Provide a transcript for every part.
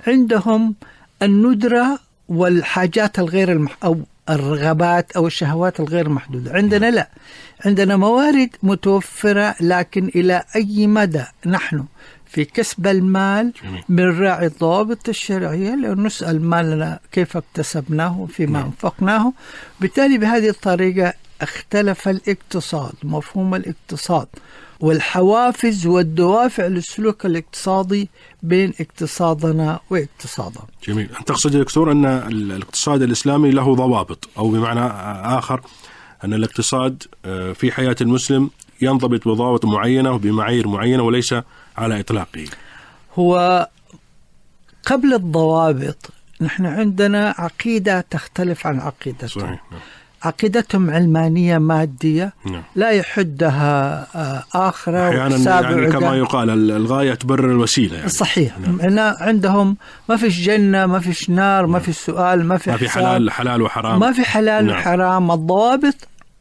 عندهم الندرة والحاجات الغير أو الرغبات أو الشهوات الغير محدودة. عندنا لا، عندنا موارد متوفرة، لكن إلى أي مدى نحن في كسب المال بنراعي الضوابط الشرعية، لأن نسأل مالنا كيف اكتسبناه فيما أنفقناه. بالتالي بهذه الطريقة اختلف الاقتصاد، مفهوم الاقتصاد والحوافز والدوافع للسلوك الاقتصادي بين اقتصادنا واقتصادهم. جميل. أنت تقصد يا دكتور أن الاقتصاد الإسلامي له ضوابط، أو بمعنى آخر أن الاقتصاد في حياة المسلم ينضبط بضوابط معينة وبمعايير معينة وليس على إطلاقه. هو قبل الضوابط نحن عندنا عقيدة تختلف عن عقيدتهم. صحيح. عقيدتهم علمانية مادية لا يحدها آخرة أحيانا يعني كما يقال الغاية تبرر الوسيلة يعني. صحيح. عندهم ما فيش جنة، ما فيش نار، ما فيش سؤال، ما في حلال وحرام، ما في حلال وحرام. الضوابط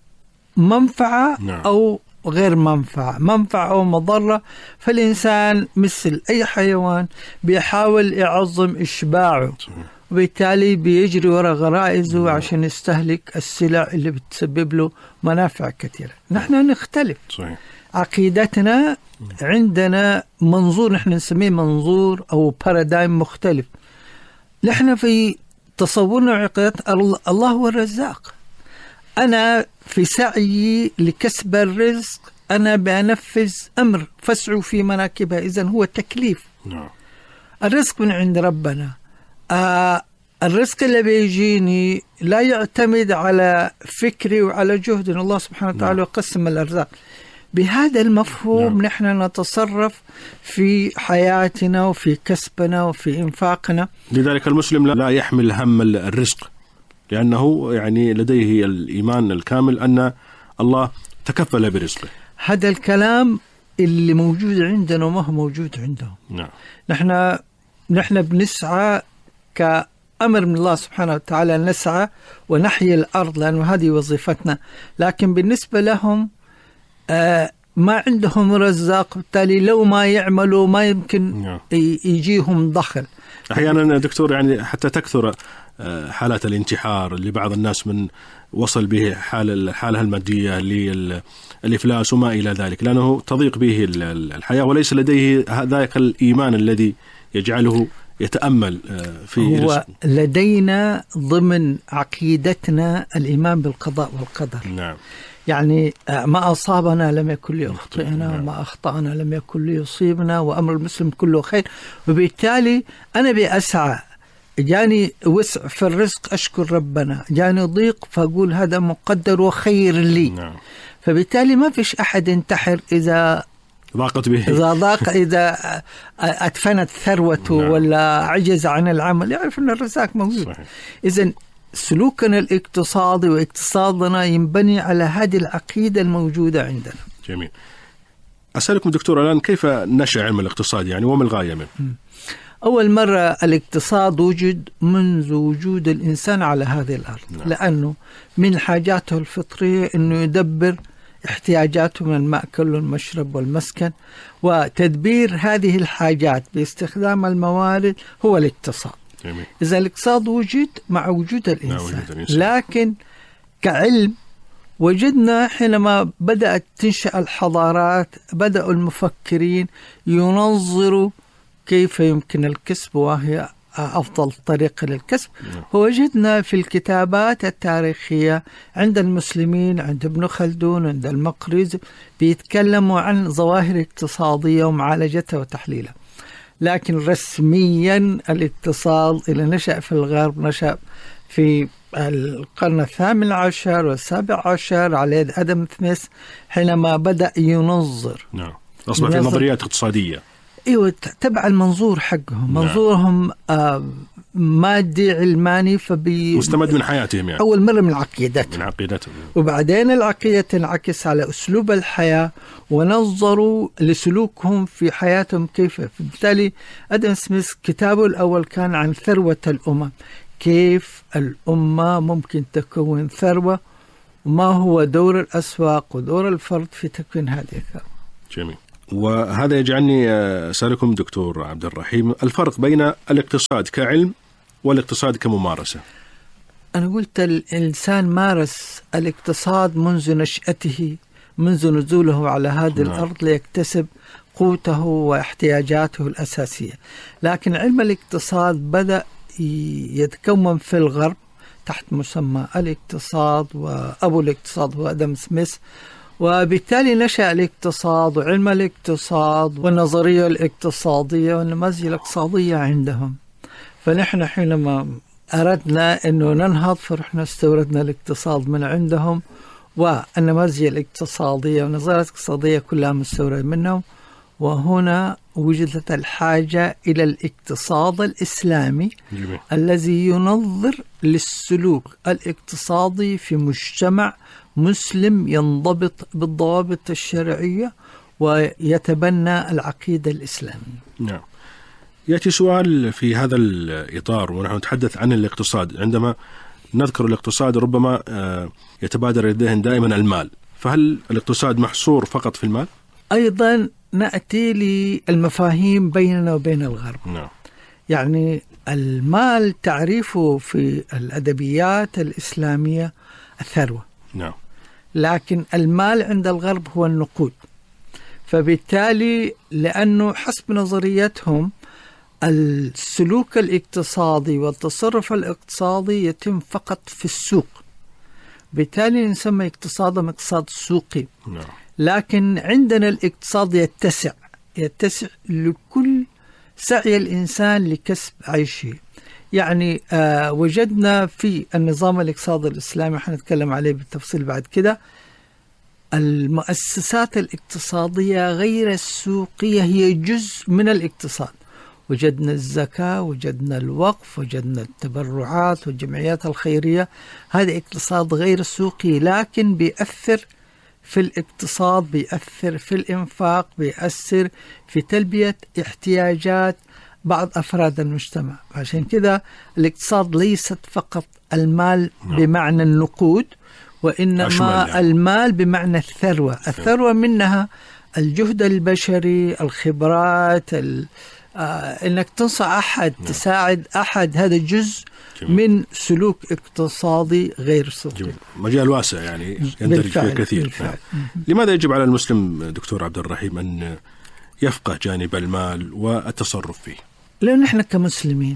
منفعة أو غير منفعة أو مضرة، فالإنسان مثل أي حيوان بيحاول يعظم إشباعه، وبالتالي بيجري وراء غرائزه عشان يستهلك السلع اللي بتسبب له منافع كثيرة. نحن نختلف. صحيح. عقيدتنا عندنا منظور نحن نسميه منظور أو بارادايم مختلف. نحن في تصورنا وعقيدتنا الله هو الرزاق. أنا في سعي لكسب الرزق أنا بنفذ أمر فاسعوا في مناكبها، إذن هو تكليف. الرزق من عند ربنا. الرزق اللي بيجيني لا يعتمد على فكري وعلى جهد، الله سبحانه وتعالى يقسم الأرزاق. بهذا المفهوم نحن نتصرف في حياتنا وفي كسبنا وفي إنفاقنا. لذلك المسلم لا يحمل هم الرزق، لأنه يعني لديه الإيمان الكامل أن الله تكفل برزقه. هذا الكلام اللي موجود عندنا وما هو موجود عندهم. نحن بنسعى كأمر من الله سبحانه وتعالى، نسعى ونحيي الأرض لأنه هذه وظيفتنا، لكن بالنسبة لهم ما عندهم رزاق، بالتالي لو ما يعملوا ما يمكن يجيهم دخل. أحيانا دكتور يعني حتى تكثر حالات الانتحار لبعض الناس من وصل به حالها المادية للإفلاس وما إلى ذلك، لأنه تضيق به الحياة وليس لديه ذاك الإيمان الذي يجعله يتأمل في رزق. لدينا ضمن عقيدتنا الإيمان بالقضاء والقدر. يعني ما أصابنا لم يكن ليخطئنا، وما أخطأنا لم يكن ليصيبنا، وأمر المسلم كله خير. وبالتالي أنا بأسعى، جاني وسع في الرزق أشكر ربنا، جاني ضيق فأقول هذا مقدر وخير لي. فبالتالي ما فيش أحد ينتحر إذا ضاقت به، إذا أدفنت ثروته ولا عجز عن العمل، يعرف أن الرزاق موجود. إذن سلوكنا الاقتصادي واقتصادنا ينبني على هذه العقيدة الموجودة عندنا. جميل. أسألكم دكتور الآن كيف نشأ علم الاقتصاد يعني وما الغاية منه؟ أول مرة الاقتصاد وجد منذ وجود الإنسان على هذه الأرض. لأنه من حاجاته الفطرية أنه يدبر احتياجاته من المأكل والمشرب والمسكن، وتدبير هذه الحاجات باستخدام الموارد هو الاقتصاد. إذا الاقتصاد وجد مع وجود الإنسان. لكن كعلم وجدنا حينما بدأت تنشأ الحضارات بدأوا المفكرين ينظروا كيف يمكن الكسب وهي أفضل طريقة للكسب. ووجدنا في الكتابات التاريخية عند المسلمين، عند ابن خلدون، عند المقريزي، بيتكلموا عن ظواهر اقتصادية ومعالجتها وتحليلها. لكن رسميا الاقتصاد اللي نشأ في الغرب نشأ في القرن 18 والسابع على يد آدم سميث، حينما بدأ ينظر. أصبح في نظريات اقتصادية. ايوه، تبع المنظور حقهم. منظورهم مادي علماني، مستمد من حياتهم يعني. اول مره من عقيدتهم، وبعدين العقيده تنعكس على اسلوب الحياه، ونظروا لسلوكهم في حياتهم كيف. بالتالي ادم سميث كتابه الاول كان عن ثروه الامم، كيف الامه ممكن تكون ثروه، وما هو دور الاسواق ودور الفرد في تكوين هذه الثروه. جميل. وهذا يجعلني أسألكم دكتور عبد الرحيم الفرق بين الاقتصاد كعلم والاقتصاد كممارسة. أنا قلت الإنسان مارس الاقتصاد منذ نشأته، منذ نزوله على هذه الأرض ليكتسب قوته واحتياجاته الأساسية. لكن علم الاقتصاد بدأ يتكون في الغرب تحت مسمى الاقتصاد، وأبو الاقتصاد هو آدم سميث، وبالتالي نشأ الاقتصاد وعلم الاقتصاد والنظرية الاقتصادية والنماذج الاقتصادية عندهم. فنحن حينما أردنا أنه ننهض فرحنا استوردنا الاقتصاد من عندهم، والنماذج الاقتصادية والنظرية الاقتصادية كلها مستوردة منهم. وهنا وجدت الحاجة إلى الاقتصاد الإسلامي الذي ينظر للسلوك الاقتصادي في مجتمع مسلم ينضبط بالضوابط الشرعية ويتبنى العقيدة الإسلامية. نعم. يأتي سؤال في هذا الإطار ونحن نتحدث عن الاقتصاد، عندما نذكر الاقتصاد ربما يتبادر لديهم دائما المال، فهل الاقتصاد محصور فقط في المال؟ أيضا نأتي للمفاهيم بيننا وبين الغرب. نعم. يعني المال تعريفه في الأدبيات الإسلامية الثروة. نعم. لكن المال عند الغرب هو النقود. فبالتالي لأنه حسب نظريتهم السلوك الاقتصادي والتصرف الاقتصادي يتم فقط في السوق، بالتالي نسمى اقتصادهم اقتصاد سوقي. نعم. لكن عندنا الاقتصاد يتسع لكل سعي الإنسان لكسب عيشه. يعني وجدنا في النظام الاقتصادي الإسلامي، حنتكلم عليه بالتفصيل بعد كده، المؤسسات الاقتصادية غير السوقية هي جزء من الاقتصاد. وجدنا الزكاة، وجدنا الوقف، وجدنا التبرعات والجمعيات الخيرية. هذا اقتصاد غير سوقي، لكن بيأثر في الاقتصاد، بيأثر في الإنفاق، بيأثر في تلبية احتياجات بعض أفراد المجتمع. عشان كده الاقتصاد ليست فقط المال بمعنى النقود، وإنما المال بمعنى الثروة. الثروة منها الجهد البشري، الخبرات، إنك تنصح أحد، تساعد أحد، هذا جزء من سلوك اقتصادي غير سوقي. مجال واسع يعني يندرج فيه كثير. لماذا يجب على المسلم دكتور عبد الرحيم أن يفقه جانب المال والتصرف فيه؟ لأن احنا كمسلمين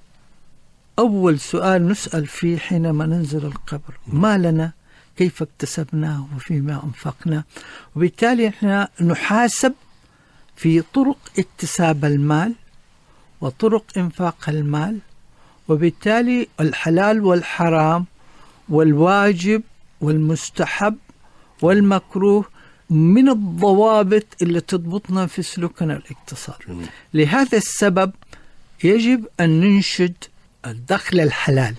أول سؤال نسأل فيه حينما ننزل القبر ما لنا، كيف اكتسبناه، وفيما أنفقنا. وبالتالي احنا نحاسب في طرق اكتساب المال وطرق إنفاق المال، وبالتالي الحلال والحرام والواجب والمستحب والمكروه من الضوابط اللي تضبطنا في سلوكنا الاقتصادي. لهذا السبب يجب أن ننشد الدخل الحلال.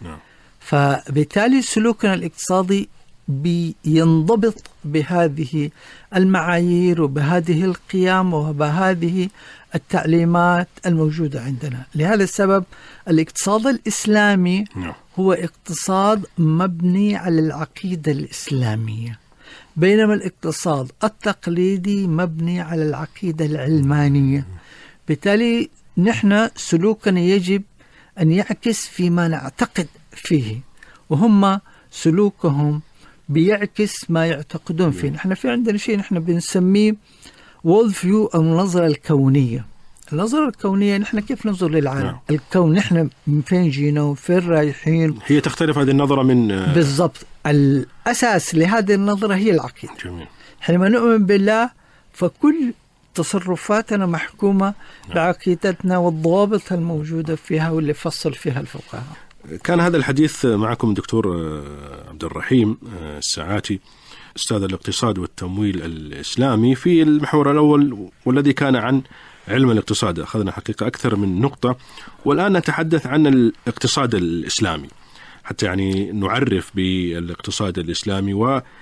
فبالتالي سلوكنا الاقتصادي بينضبط بهذه المعايير وبهذه القيم وبهذه التعليمات الموجودة عندنا. لهذا السبب الاقتصاد الإسلامي هو اقتصاد مبني على العقيدة الإسلامية، بينما الاقتصاد التقليدي مبني على العقيدة العلمانية. بالتالي نحن سلوكنا يجب أن يعكس فيما نعتقد فيه، وهم سلوكهم بيعكس ما يعتقدون فيه. نحن في عندنا شيء نحن بنسميه world view أو النظرة الكونية. النظرة الكونية نحن كيف ننظر للعالم؟ الكون نحن من فين جينا وفين رايحين. هي تختلف هذه النظرة من بالضبط. الأساس لهذه النظرة هي العقيدة. جميل. حينما نؤمن بالله فكل تصرفاتنا محكومة بعقيدتنا والضوابط الموجودة فيها واللي فصل فيها الفقهاء. كان هذا الحديث معكم دكتور عبد الرحيم الساعاتي، أستاذ الاقتصاد والتمويل الإسلامي، في المحور الأول والذي كان عن علم الاقتصاد. أخذنا حقيقة أكثر من نقطة، والآن نتحدث عن الاقتصاد الإسلامي حتى يعني نعرف بالاقتصاد الإسلامي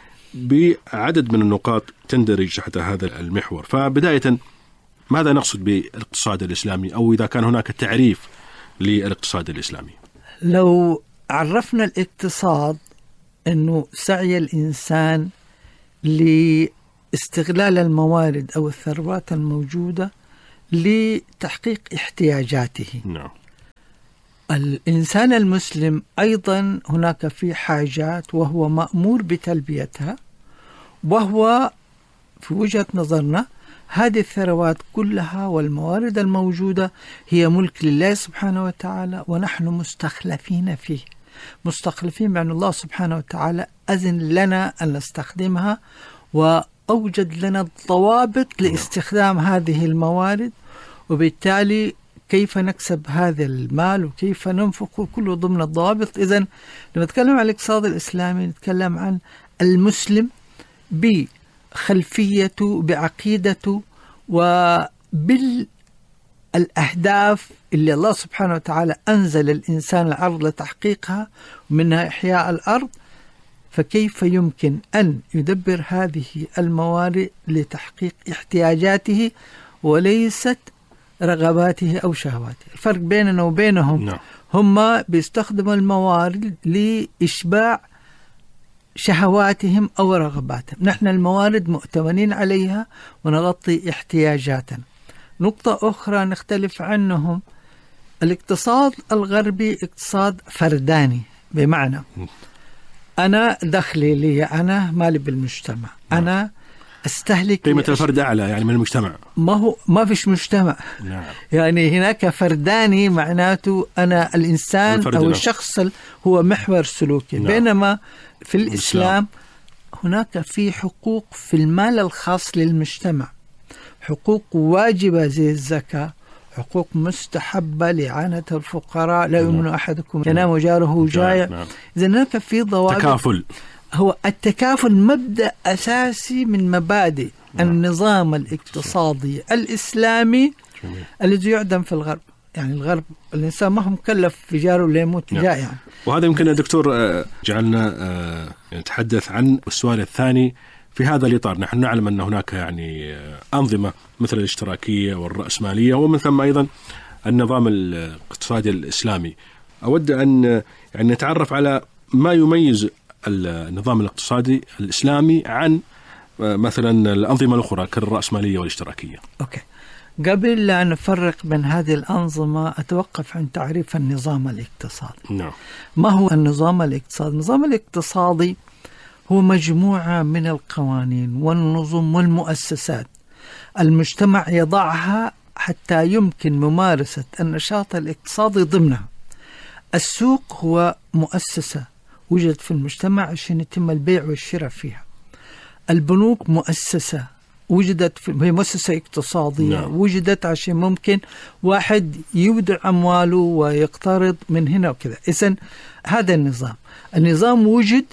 وبعدد من النقاط تندرج تحت هذا المحور. فبداية ماذا نقصد بالاقتصاد الإسلامي، أو إذا كان هناك تعريف للاقتصاد الإسلامي؟ لو عرفنا الاقتصاد أنه سعي الإنسان استغلال الموارد أو الثروات الموجودة لتحقيق احتياجاته. نعم. الإنسان المسلم أيضا هناك في حاجات وهو مأمور بتلبيتها، وهو في وجهة نظرنا هذه الثروات كلها والموارد الموجودة هي ملك لله سبحانه وتعالى، ونحن مستخلفين فيه. مستخلفين بأن الله سبحانه وتعالى أذن لنا أن نستخدمها، وأوجد لنا الضوابط لاستخدام هذه الموارد، وبالتالي كيف نكسب هذا المال وكيف ننفقه كله ضمن الضوابط. إذن لما نتكلم عن الاقتصاد الإسلامي نتكلم عن المسلم بخلفيته بعقيدته وبالأهداف اللي الله سبحانه وتعالى أنزل الإنسان الأرض لتحقيقها، ومنها إحياء الأرض. فكيف يمكن أن يدبر هذه الموارد لتحقيق احتياجاته وليست رغباته أو شهواته؟ الفرق بيننا وبينهم هم بيستخدموا الموارد لإشباع شهواتهم أو رغباتهم. نحن الموارد مؤتمنين عليها ونغطي احتياجاتنا. نقطة أخرى نختلف عنهم، الاقتصاد الغربي اقتصاد فرداني، بمعنى أنا دخلي لي، أنا مالي بالمجتمع، أنا استهلك قيمة الفرد أعلى يعني من المجتمع. ما فيش مجتمع. نعم. يعني هناك فرداني معناته أنا الإنسان أو الشخص هو محور سلوكي. نعم. بينما في الإسلام هناك في حقوق في المال الخاص للمجتمع، حقوق واجبة زي الزكاة، حقوق مستحبة لإعانة الفقراء، لا يؤمن أحدكم ينام جاره جائع. نعم. إذا هناك في ضوابط. تكافل، هو التكافل مبدأ أساسي من مبادئ النظام الاقتصادي الإسلامي الذي يعدم في الغرب. يعني الغرب الإنسان ما هو مكلف في جاره ليموت جائعا. وهذا يمكن يا دكتور جعلنا نتحدث عن السؤال الثاني في هذا الإطار. نحن نعلم أن هناك يعني أنظمة مثل الاشتراكية والرأسمالية، ومن ثم أيضا النظام الاقتصادي الإسلامي. أود أن يعني نتعرف على ما يميز النظام الاقتصادي الإسلامي عن مثلا الأنظمة الأخرى كالرأسمالية والاشتراكية. أوكي. قبل أن نفرق بين هذه الأنظمة أتوقف عن تعريف النظام الاقتصادي. نعم. ما هو النظام الاقتصادي؟ النظام الاقتصادي هو مجموعة من القوانين والنظم والمؤسسات المجتمع يضعها حتى يمكن ممارسة النشاط الاقتصادي ضمنها. السوق هو مؤسسة وجدت في المجتمع عشان يتم البيع والشراء فيها. البنوك مؤسسة وجدت هي مؤسسة اقتصادية. نعم. وجدت عشان ممكن واحد يودع أمواله ويقترض من هنا وكذا. إذن هذا النظام وجد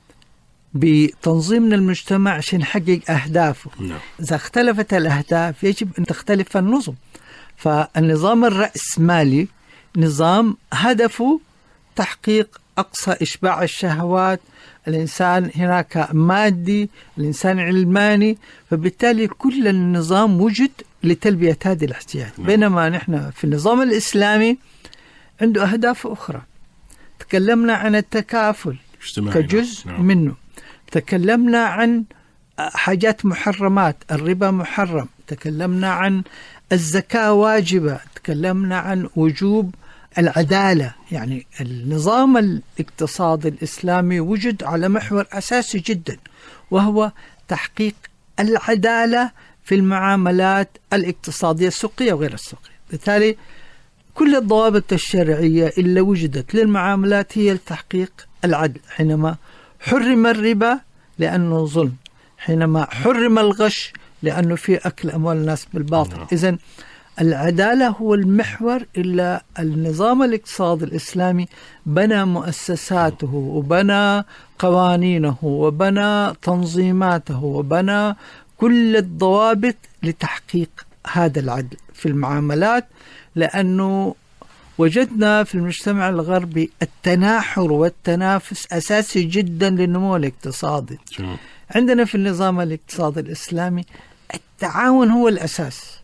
بتنظيم المجتمع عشان يحقق أهدافه. نعم. إذا اختلفت الأهداف يجب أن تختلف النظم. فالنظام الرأسمالي نظام هدفه تحقيق أقصى إشباع الشهوات، الإنسان هناك مادي، الإنسان علماني، فبالتالي كل النظام وجد لتلبية هذه الاحتياجات. بينما نحن في النظام الإسلامي عنده أهداف أخرى. تكلمنا عن التكافل كجزء منه، تكلمنا عن حاجات محرمات، الربا محرم، تكلمنا عن الزكاة واجبة، تكلمنا عن وجوب العدالة. يعني النظام الاقتصادي الإسلامي وجد على محور أساسي جدا، وهو تحقيق العدالة في المعاملات الاقتصادية السوقية وغير السوقية. بالتالي كل الضوابط الشرعية اللي وجدت للمعاملات هي لتحقيق العدل. حينما حرم الربا لأنه ظلم، حينما حرم الغش لأنه في أكل أموال الناس بالباطل. إذن العدالة هو المحور. إلا النظام الاقتصادي الإسلامي بنى مؤسساته وبنى قوانينه وبنى تنظيماته وبنى كل الضوابط لتحقيق هذا العدل في المعاملات، لأنه وجدنا في المجتمع الغربي التناحر والتنافس أساسي جدا للنمو الاقتصادي. عندنا في النظام الاقتصادي الإسلامي التعاون هو الأساس.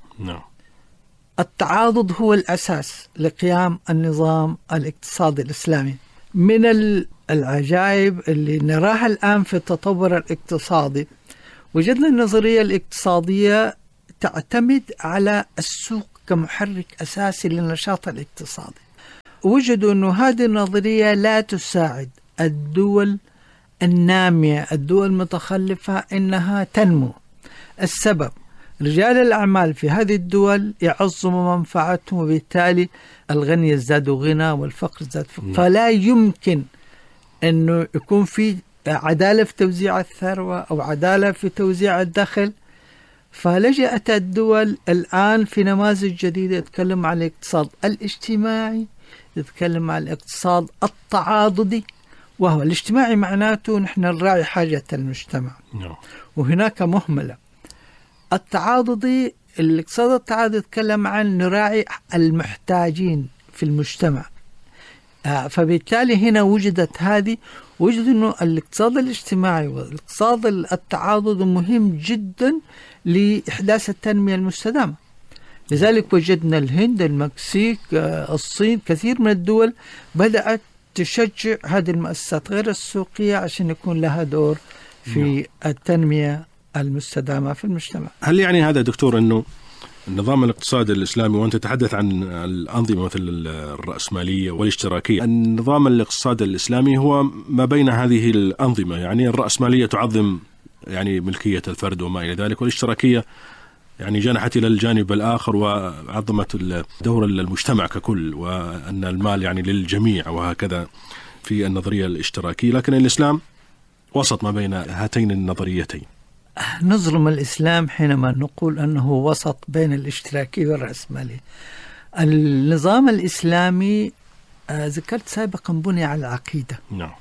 التعاضد هو الأساس لقيام النظام الاقتصادي الإسلامي. من العجائب اللي نراها الآن في التطور الاقتصادي وجدنا النظرية الاقتصادية تعتمد على السوق كمحرك أساسي للنشاط الاقتصادي. وجدوا أن هذه النظرية لا تساعد الدول النامية، الدول المتخلفة، إنها تنمو. السبب رجال الأعمال في هذه الدول يعظموا منفعتهم، وبالتالي الغني يزداد غنى والفقر يزداد فقر. فلا يمكن أنه يكون في عدالة في توزيع الثروة أو عدالة في توزيع الدخل. فلجأت الدول الآن في نماذج جديدة يتكلم عن الاقتصاد الاجتماعي، يتكلم عن الاقتصاد التعاضدي. وهو الاجتماعي معناته نحن نراعي حاجة المجتمع وهناك مهملة. التعاضدي، الاقتصاد التعاضدي يتكلم عن نراعي المحتاجين في المجتمع. فبالتالي هنا وجدت هذه، وجد أنه الاقتصاد الاجتماعي والاقتصاد التعاضدي مهم جدا لإحداث التنمية المستدامة. لذلك وجدنا الهند، المكسيك، الصين، كثير من الدول بدأت تشجع هذه المؤسسات غير السوقية عشان يكون لها دور في التنمية المستدامة في المجتمع. هل يعني هذا دكتور أنه النظام الاقتصادي الإسلامي، وأنت تتحدث عن الأنظمة مثل الرأسمالية والاشتراكية، النظام الاقتصادي الإسلامي هو ما بين هذه الأنظمة؟ يعني الرأسمالية تعظم يعني ملكية الفرد وما إلى ذلك، والاشتراكية يعني جنحت إلى الجانب الآخر وعظمت دور المجتمع ككل، وأن المال يعني للجميع وهكذا في النظرية الاشتراكية. لكن الإسلام وسط ما بين هاتين النظريتين. نظلم الإسلام حينما نقول أنه وسط بين الاشتراكية والرأسمالية. النظام الإسلامي ذكرت سابقا بني على العقيدة،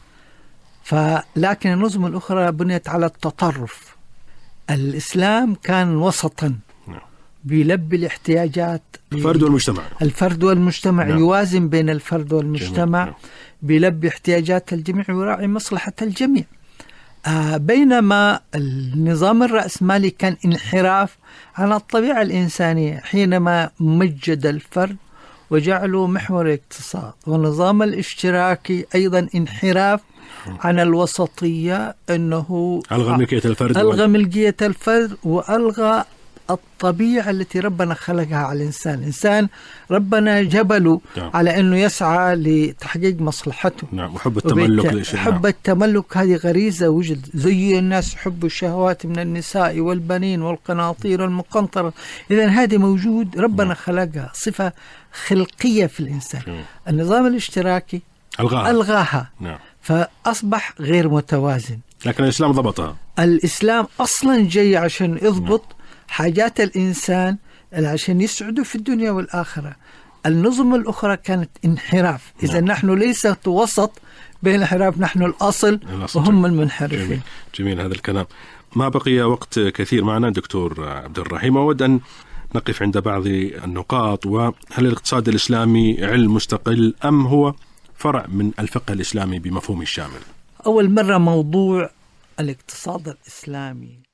لكن النظم الأخرى بنيت على التطرف. الإسلام كان وسطا بيلبي الاحتياجات الفرد والمجتمع يوازن بين الفرد والمجتمع، بيلبي احتياجات الجميع ويراعي مصلحة الجميع. بينما النظام الرأسمالي كان انحراف عن الطبيعة الإنسانية حينما مجد الفرد وجعله محور الاقتصاد. والنظام الاشتراكي أيضا انحراف عن الوسطية، أنه ألغى ملكية الفرد وألغى الطبيعة التي ربنا خلقها على الإنسان. الإنسان ربنا جبله على أنه يسعى لتحقيق مصلحته. وحب التملك. حب التملك هذه غريزة وجد. زي الناس حب الشهوات من النساء والبنين والقناطير المقنطرة. إذن هذه موجود، ربنا خلقها صفة خلقية في الإنسان. النظام الاشتراكي ألغاها. فأصبح غير متوازن. لكن الإسلام ضبطها. الإسلام أصلا جاي عشان يضبط حاجات الإنسان عشان يسعدوا في الدنيا والآخرة. النظم الأخرى كانت انحراف. إذا نحن ليست وسط بين الانحراف، نحن الأصل وهم المنحرفين. جميل هذا الكلام. ما بقي وقت كثير معنا دكتور عبد الرحيم، أود أن نقف عند بعض النقاط. وهل الاقتصاد الإسلامي علم مستقل أم هو فرع من الفقه الإسلامي بمفهوم الشامل؟ أول مرة موضوع الاقتصاد الإسلامي